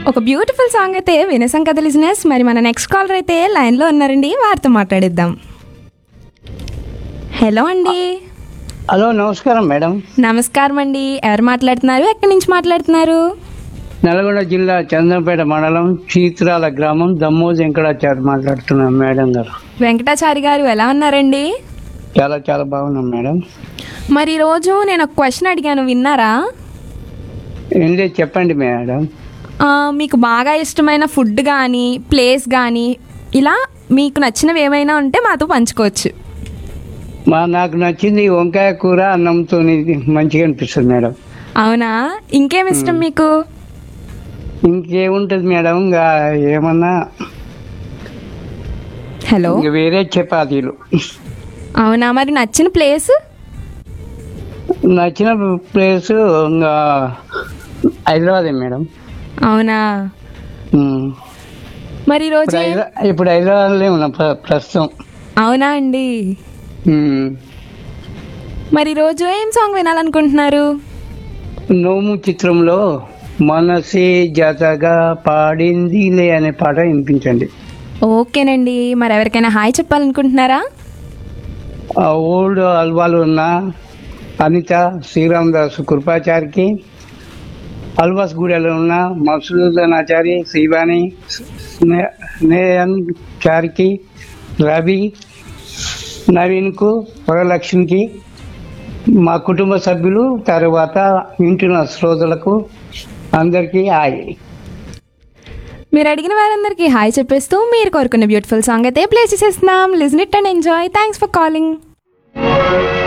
ఒక beautiful song అయితే వినేసాం కదా లిజినెస్. మరి మన నెక్స్ట్ కాలర్ అయితే లైన్లో ఉన్నారండి, వారితో మాట్లాడిద్దాం. హలో అండి. హలో, నమస్కారం మేడం. నమస్కారం అండి. ఎవరు మాట్లాడుతున్నారు, ఎక్కడి నుంచి మాట్లాడుతున్నారు? నల్గొండ జిల్లా చంద్రంపేట మండలం చీత్రాల గ్రామం దమ్మోజు వెంకటాచారి మాట్లాడుతున్నాను మేడం గారు. వెంకటాచారి గారు ఎలా ఉన్నారండి? చాలా చాలా బాగున్నాం మేడం. మరి ఈరోజు నేను ఒక క్వశ్చన్ అడిగాను, విన్నారా? ఏంటి చెప్పండి మేడం. మీకు బాగా ఇష్టమైన ఫుడ్ కానీ ప్లేస్ కానీ ఇలా మీకు నచ్చినవి ఏమైనా ఉంటే మాతో పంచుకోవచ్చు. నాకు నచ్చింది వంకాయ కూర అన్నంతో మంచిగా అనిపిస్తుంది మేడం. అవునా? ఇంకేం ఇష్టం మీకు? ఇంకేముంటది మేడం, ఇంకా ఏమన్నా హలో ఇంక వేరే చపాతీలు. అవునా? మరి నచ్చిన ప్లేస్? నచ్చిన ప్లేస్ ఇంకా హైదరాబాదే మేడం. అవునా? ఉమ్. మరి ఈరోజు ఇప్పుడు హైదరాబాద్లో ఉన్నాం ప్రస్తుతం. అవునా అండి? ఉమ్. మరి ఈరోజు ఏం సాంగ్ వినాలనుకుంటున్నారు? నోము చిత్రంలో మనసే జతగా పాడిందిలే అనే పాట వినిపించండి. ఓకేనండి. మరి ఎవరికైనా హాయ్ చెప్పాలనుకుంటున్నారా? ఓల్డ్ అల్వాలు ఉన్న అనిత, శ్రీరామదాసు కృపాచారికి, అల్వాస్ గూడెలో ఉన్న మసూదనాచారి, శ్రీవాణి, స్నేహన్ చారికి, రవి, నవీన్కు, వరలక్ష్మికి, మా కుటుంబ సభ్యులు, తర్వాత వింటున్న శ్రోతలకు అందరికీ హాయ్. మీరు అడిగిన వారందరికీ హాయ్ చెప్పేస్తూ మీరు కోరుకున్న బ్యూటిఫుల్ సాంగ్ అయితే ప్లే చేసేస్తున్నాం. Listen it and enjoy. Thanks for calling.